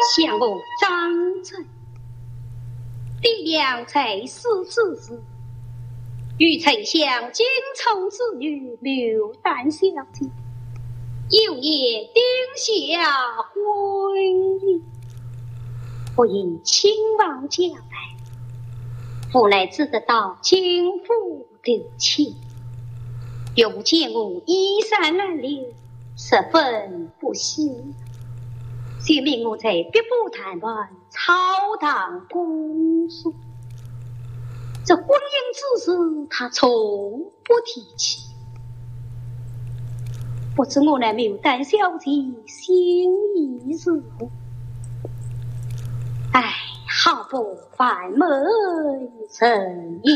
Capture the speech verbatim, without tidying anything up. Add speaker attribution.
Speaker 1: 相我张嘴，爹娘才死之时，与丞相精聪之女刘丹小姐，有言定下婚姻。我因亲王家来，父乃只得到京府留情，又不见我衣衫褴褛，十分不喜。遂命我在别部谈判朝堂公诉，这婚姻之事他从不提起。不知我那牡丹小姐心意如何？唉，好不烦门人也。